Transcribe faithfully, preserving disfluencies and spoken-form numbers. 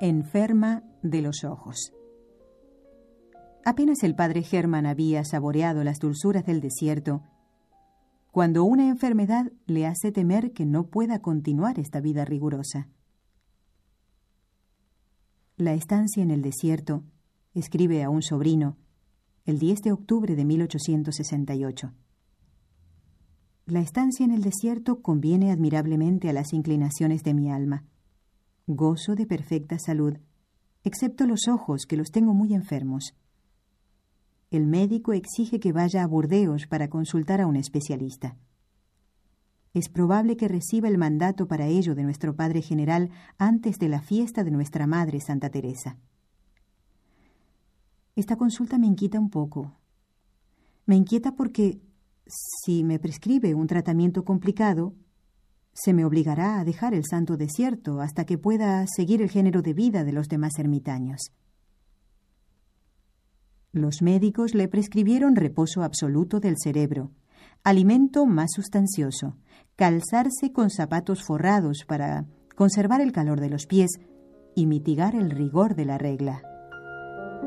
Enferma de los ojos. Apenas el padre Hermann había saboreado las dulzuras del desierto, cuando una enfermedad le hace temer que no pueda continuar esta vida rigurosa. La estancia en el desierto, escribe a un sobrino, el diez de octubre de mil ochocientos sesenta y ocho. La estancia en el desierto conviene admirablemente a las inclinaciones de mi alma. Gozo de perfecta salud, excepto los ojos, que los tengo muy enfermos. El médico exige que vaya a Burdeos para consultar a un especialista. Es probable que reciba el mandato para ello de nuestro Padre General antes de la fiesta de nuestra Madre Santa Teresa. Esta consulta me inquieta un poco. Me inquieta porque, si me prescribe un tratamiento complicado, se me obligará a dejar el santo desierto hasta que pueda seguir el género de vida de los demás ermitaños. Los médicos le prescribieron reposo absoluto del cerebro, alimento más sustancioso, calzarse con zapatos forrados para conservar el calor de los pies y mitigar el rigor de la regla.